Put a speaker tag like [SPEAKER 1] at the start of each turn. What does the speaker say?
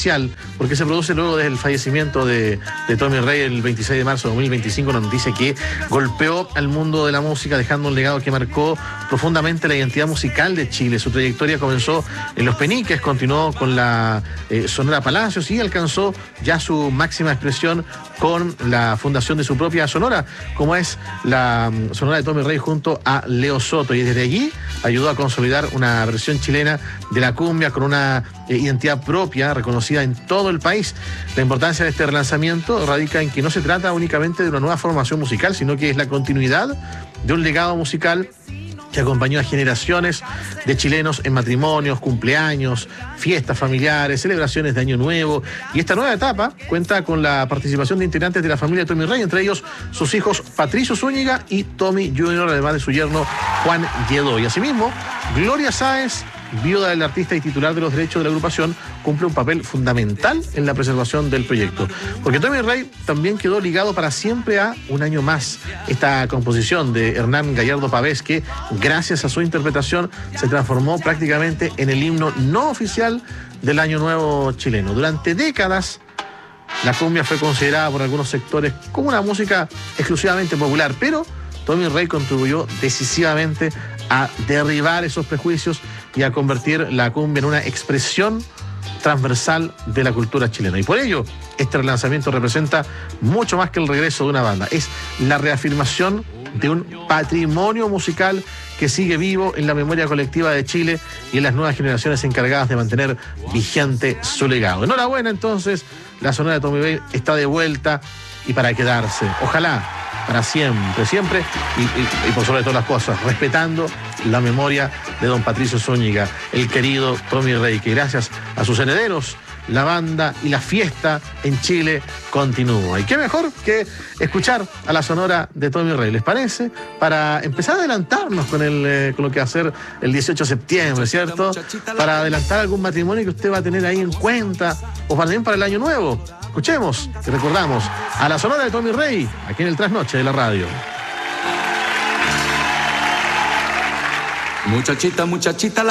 [SPEAKER 1] especial porque se produce luego del fallecimiento de Tommy Rey el 26 de marzo de 2025, una noticia que golpeó al mundo de la música, dejando un legado que marcó profundamente la identidad musical de Chile. Su trayectoria comenzó en Los Peniques, continuó con la Sonora Palacios y alcanzó ya su máxima expresión con la fundación de su propia sonora, como es la sonora de Tommy Rey junto a Leo Soto, y desde allí ayudó a consolidar una versión chilena de la cumbia con una identidad propia reconocida en todo el país. La importancia de este relanzamiento radica en que no se trata únicamente de una nueva formación musical, sino que es la continuidad de un legado musical que acompañó a generaciones de chilenos en matrimonios, cumpleaños, fiestas familiares, celebraciones de Año Nuevo. Y esta nueva etapa cuenta con la participación de integrantes de la familia de Tommy Rey, entre ellos sus hijos Patricio Zúñiga y Tommy Jr., además de su yerno Juan Lledó. Y asimismo, Gloria Sáez, viuda del artista y titular de los derechos de la agrupación, cumple un papel fundamental en la preservación del proyecto. Porque Tommy Rey también quedó ligado para siempre a Un Año Más, esta composición de Hernán Gallardo Pavés, que gracias a su interpretación se transformó prácticamente en el himno no oficial del Año Nuevo chileno. Durante décadas, la cumbia fue considerada por algunos sectores como una música exclusivamente popular, pero Tommy Rey contribuyó decisivamente a derribar esos prejuicios y a convertir la cumbia en una expresión transversal de la cultura chilena. Y por ello, este relanzamiento representa mucho más que el regreso de una banda. Es la reafirmación de un patrimonio musical que sigue vivo en la memoria colectiva de Chile y en las nuevas generaciones encargadas de mantener vigente su legado. Enhorabuena, entonces, la sonora de Tommy Rey está de vuelta y para quedarse. Ojalá para siempre, siempre, y por sobre todas las cosas, respetando la memoria de don Patricio Zúñiga, el querido Tommy Rey, que gracias a sus herederos, la banda y la fiesta en Chile continúa. Y qué mejor que escuchar a la sonora de Tommy Rey, ¿les parece? Para empezar a adelantarnos con lo que va a ser el 18 de septiembre, ¿cierto? Para adelantar algún matrimonio que usted va a tener ahí en cuenta, o también para el Año Nuevo. Escuchemos y recordamos a la sonora de Tommy Rey, aquí en el Trasnoche de la Radio.
[SPEAKER 2] Muchachita, muchachita,